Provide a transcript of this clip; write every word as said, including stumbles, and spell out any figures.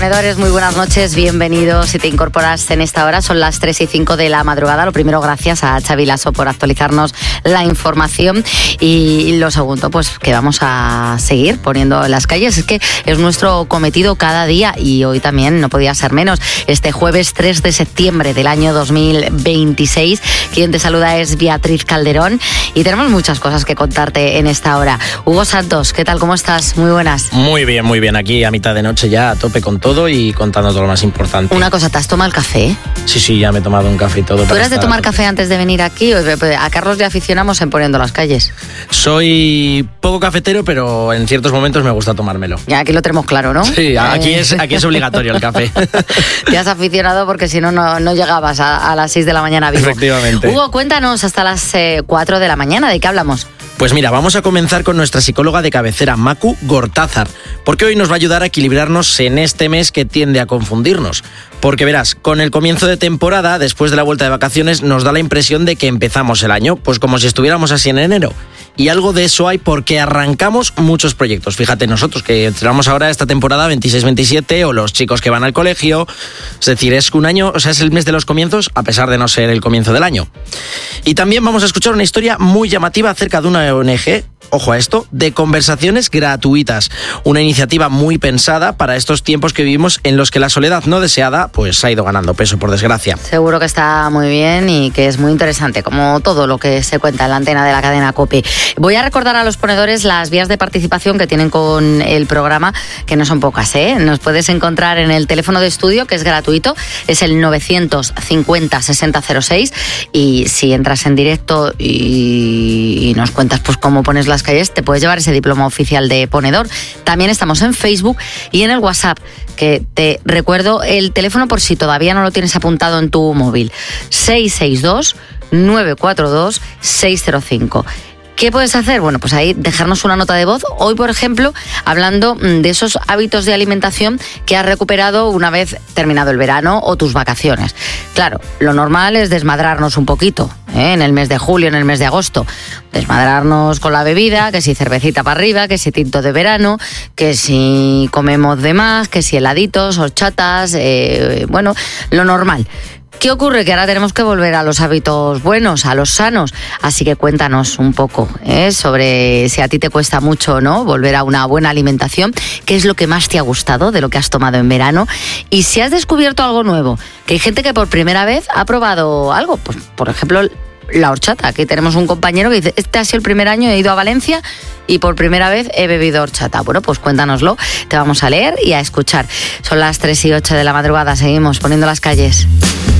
Ponedores, muy buenas noches, bienvenidos. Si te incorporas en esta hora, son las tres y cinco de la madrugada. Lo primero, gracias a Xavi Lasso por actualizarnos la información. Y lo segundo, pues que vamos a seguir poniendo en las calles. Es que es nuestro cometido cada día y hoy también no podía ser menos. Este jueves tres de septiembre del año dos mil veintiséis, quien te saluda es Beatriz Calderón y tenemos muchas cosas que contarte en esta hora. Hugo Santos, ¿qué tal? ¿Cómo estás? Muy buenas. Muy bien, muy bien. Aquí a mitad de noche ya a tope con todo y contando todo lo más importante. Una cosa, ¿te has tomado el café? Sí, sí, ya me he tomado un café y todo. ¿Tú eras de tomar café antes de venir aquí? A Carlos le aficionamos en Poniendo las Calles. Soy poco cafetero, pero en ciertos momentos me gusta tomármelo. Ya, aquí lo tenemos claro, ¿no? Sí, aquí es, aquí es obligatorio el café. Te has aficionado porque si no, no llegabas a, a las seis de la mañana vivo. Efectivamente. Hugo, cuéntanos hasta las eh, cuatro de la mañana, ¿de qué hablamos? Pues mira, vamos a comenzar con nuestra psicóloga de cabecera, Macu Gortázar, porque hoy nos va a ayudar a equilibrarnos en este mes que tiende a confundirnos. Porque verás, con el comienzo de temporada, después de la vuelta de vacaciones, nos da la impresión de que empezamos el año, pues como si estuviéramos así en enero. Y algo de eso hay porque arrancamos muchos proyectos. Fíjate, nosotros que entramos ahora esta temporada veintiséis veintisiete, o los chicos que van al colegio. Es decir, es un año, o sea, es el mes de los comienzos, a pesar de no ser el comienzo del año. Y también vamos a escuchar una historia muy llamativa acerca de una O N G, ojo a esto, de conversaciones gratuitas. Una iniciativa muy pensada para estos tiempos que vivimos en los que la soledad no deseada pues ha ido ganando peso, por desgracia. Seguro que está muy bien y que es muy interesante, como todo lo que se cuenta en la antena de la cadena COPE. Voy a recordar a los ponedores las vías de participación que tienen con el programa, que no son pocas, ¿eh? Nos puedes encontrar en el teléfono de estudio, que es gratuito, es el novecientos cincuenta sesenta cero seis, y si entras en directo y, y nos cuentas pues cómo pones las calles, te puedes llevar ese diploma oficial de ponedor. También estamos en Facebook y en el WhatsApp, que te recuerdo el teléfono por si todavía no lo tienes apuntado en tu móvil, seis seis dos nueve cuatro dos seis cero cinco. ¿Qué puedes hacer? Bueno, pues ahí dejarnos una nota de voz. Hoy, por ejemplo, hablando de esos hábitos de alimentación que has recuperado una vez terminado el verano o tus vacaciones. Claro, lo normal es desmadrarnos un poquito, ¿eh? En el mes de julio, en el mes de agosto. Desmadrarnos con la bebida, que si cervecita para arriba, que si tinto de verano, que si comemos de más, que si heladitos, horchatas, eh, bueno, lo normal. ¿Qué ocurre? Que ahora tenemos que volver a los hábitos buenos, a los sanos. Así que cuéntanos un poco ¿eh? sobre si a ti te cuesta mucho o no volver a una buena alimentación. ¿Qué es lo que más te ha gustado de lo que has tomado en verano? Y si has descubierto algo nuevo, que hay gente que por primera vez ha probado algo. Pues, por ejemplo, la horchata. Aquí tenemos un compañero que dice, este ha sido el primer año, he ido a Valencia y por primera vez he bebido horchata. Bueno, pues cuéntanoslo, te vamos a leer y a escuchar. Son las tres y ocho de la madrugada, seguimos poniendo las calles.